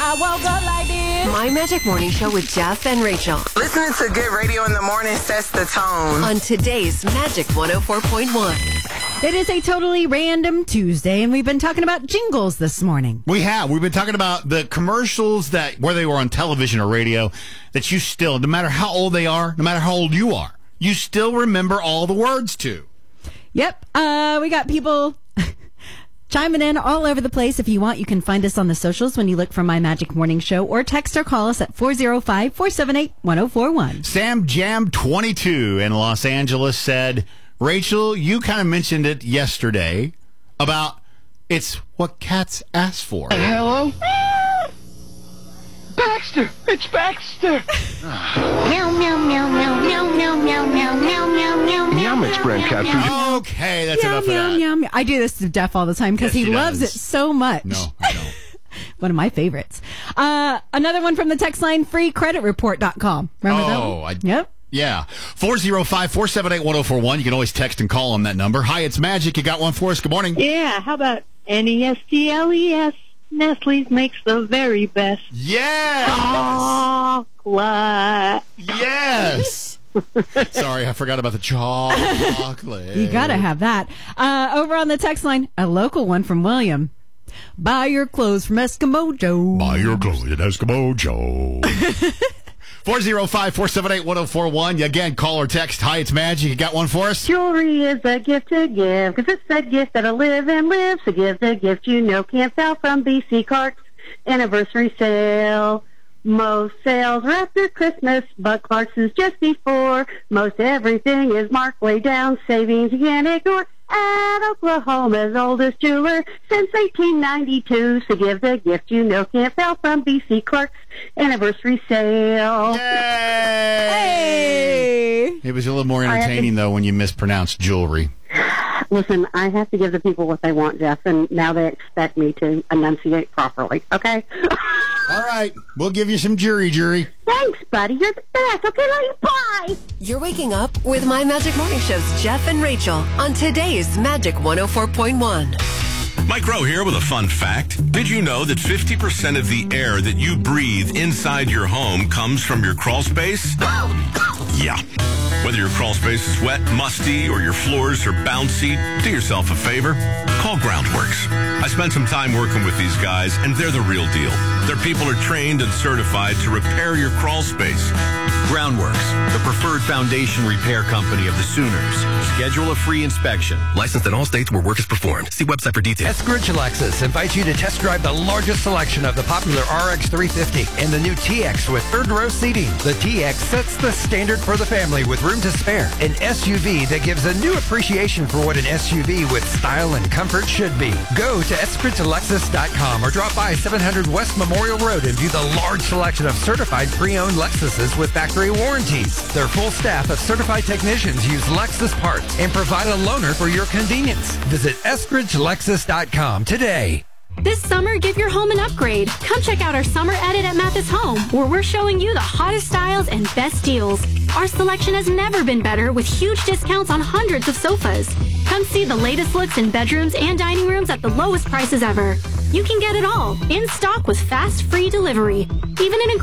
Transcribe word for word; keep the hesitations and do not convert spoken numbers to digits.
I woke up like this. My Magic Morning Show with Jeff and Rachel. Listening to good radio in the morning sets the tone. On today's Magic one oh four point one. It is a totally random Tuesday, and we've been talking about jingles this morning. We have. We've been talking about the commercials that, whether they were on television or radio, that you still, no matter how old they are, no matter how old you are, you still remember all the words to. Yep. Uh, we got people chiming in all over the place. If you want, you can find us on the socials when you look for My Magic Morning Show, or text or call us at four oh five, four seven eight, one oh four one. Sam Jam twenty-two in Los Angeles said, Rachel, you kind of mentioned it yesterday about it's what cats ask for. Hello? Baxter! It's Baxter! Meow, meow, meow, meow, meow, meow, meow, meow, meow, meow, meow. Meow makes brand cat food. Okay, that's Meow, enough meow, of that. meow, meow. I do this to Jeff all the time because Yes, he she loves does. it so much. No, I don't. One of my favorites. Uh, another one from the text line, free credit report dot com. Remember that Oh, one? I- Yep. Yeah. four oh five, four seven eight, one oh four one. You can always text and call on that number. Hi, it's Magic. You got one for us? Good morning. Yeah, how about N E S T L E S? Nestle's makes the very best Yes. chocolate. Yes. Sorry, I forgot about the chocolate. You got to have that. Uh, over on the text line, a local one from William. Buy your clothes from Eskimo Joe. Buy your clothes at Eskimo Joe. four oh five, four seven eight, one oh four one. Again, call or text. Hi, it's Magic. You got one for us? Jewelry is a gift to give, because it's a gift that'll live and live. So give the gift you know can't fail from B C Clark's anniversary sale. Most sales are after Christmas, but Clark's is just before. Most everything is marked way down. Savings you can't ignore. At Oklahoma's oldest jeweler since eighteen ninety-two. So give the gift you know can't fail from B C Clark's anniversary sale. Hey! It was a little more entertaining, though, when you mispronounced jewelry. Listen, I have to give the people what they want, Jeff, and now they expect me to enunciate properly, okay? All right. We'll give you some jury, jury. Thanks, buddy. You're the best. Okay, love you. Bye. You're waking up with My Magic Morning Show's Jeff and Rachel on today's Magic one oh four point one. Mike Rowe here with a fun fact. Did you know that fifty percent of the air that you breathe inside your home comes from your crawl space? Yeah. Whether your crawl space is wet, musty, or your floors are bouncy, do yourself a favor. Call Groundworks. I spent some time working with these guys, and they're the real deal. Their people are trained and certified to repair your crawl space. Groundworks, the preferred foundation repair company of the Sooners. Schedule a free inspection. Licensed in all states where work is performed. See website for details. Eskridge Lexus invites you to test drive the largest selection of the popular R X three fifty and the new T X with third row seating. The T X sets the standard for the family with room to spare. An S U V that gives a new appreciation for what an S U V with style and comfort should be. Go to eskridge lexus dot com or drop by seven hundred West Memorial Road and view the large selection of certified pre-owned Lexuses with factory warranties. Their full staff of certified technicians use Lexus parts and provide a loaner for your convenience. Visit eskridge lexus dot com today. This summer, give your home an upgrade. Come check out our summer edit at Mathis Home, where we're showing you the hottest styles and best deals. Our selection has never been better, with huge discounts on hundreds of sofas. Come see the latest looks in bedrooms and dining rooms at the lowest prices ever. You can get it all, in stock with fast, free delivery. Even an